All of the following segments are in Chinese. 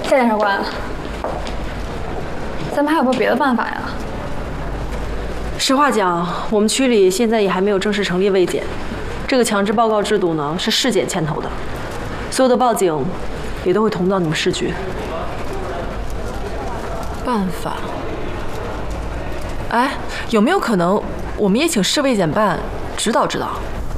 夏检察官，咱们还有没有别的办法呀？ 实话讲，我们区里现在也还没有正式成立卫检，这个强制报告制度呢是市检牵头的，所有的报警也都会同步到你们市局。 办法？哎，有没有可能我们也请市卫检办指导指导？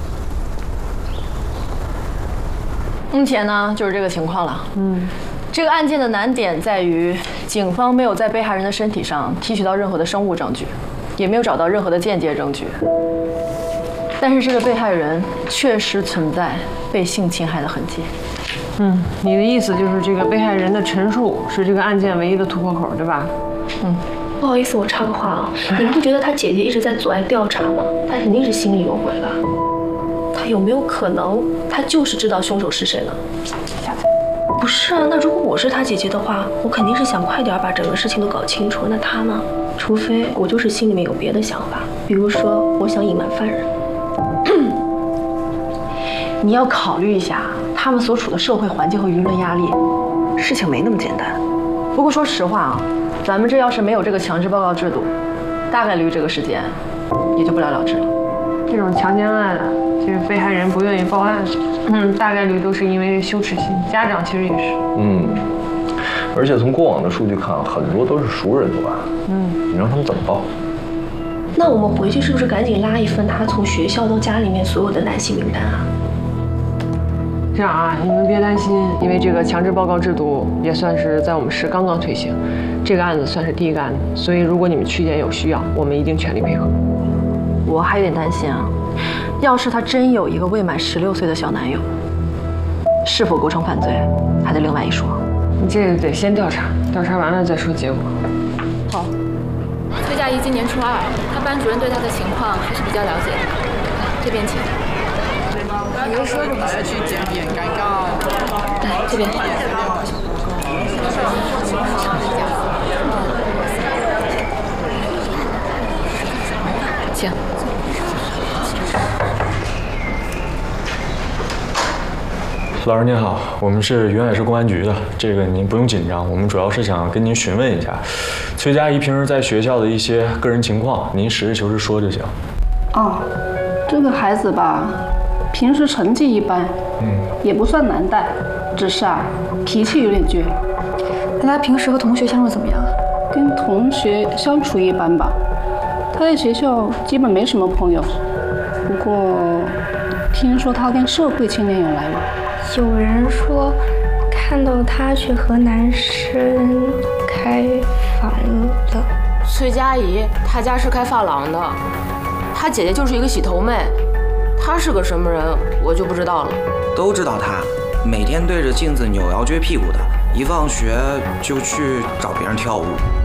目前呢就是这个情况了。这个案件的难点在于，警方没有在被害人的身体上提取到任何的生物证据，也没有找到任何的间接证据。但是这个被害人确实存在被性侵害的痕迹。 你的意思就是这个被害人的陈述是这个案件唯一的突破口，对吧？ 不好意思，我插个话啊，你不觉得他姐姐一直在阻碍调查吗？他肯定是心里有鬼了。他有没有可能，他就是知道凶手是谁呢？不是啊，那如果我是他姐姐的话，我肯定是想快点把整个事情都搞清楚。那他呢？除非我就是心里面有别的想法，比如说我想隐瞒犯人。 你要考虑一下他们所处的社会环境和舆论压力，事情没那么简单。不过说实话啊，咱们这要是没有这个强制报告制度，大概率这个事件也就不了了之了。 这种强奸案啊，就是被害人不愿意报案，大概率都是因为羞耻心，家长其实也是。 而且从过往的数据看，很多都是熟人作案。你让他们怎么报？ 那我们回去是不是赶紧拉一份他从学校到家里面所有的男性名单啊？ 这样啊，你们别担心，因为这个强制报告制度也算是在我们市刚刚推行，这个案子算是第一个案子，所以如果你们区检有需要，我们一定全力配合。 我还有点担心啊，要是他真有一个未满16岁的小男友，是否构成犯罪，还得另外一说。 你这个得先调查，调查完了再说结果。 好。 崔佳怡今年初2，他班主任对他的情况还是比较了解的。这边请。 你又说什么去检点尴尬？ 来这边。请。 苏老师您好，我们是云海市公安局的，这个您不用紧张，我们主要是想跟您询问一下，崔佳怡平时在学校的一些个人情况，您实事求是说就行。 这个孩子吧，平时成绩一般，也不算难带，只是脾气有点倔。 那他平时和同学相处怎么样？ 跟同学相处一般吧，他在学校基本没什么朋友，不过听说他跟社会青年有来往。 有人说看到他去和男生开房了。 崔佳怡，她家是开发廊的，她姐姐就是一个洗头妹，她是个什么人我就不知道了。 都知道她每天对着镜子扭腰撅屁股的，一放学就去找别人跳舞。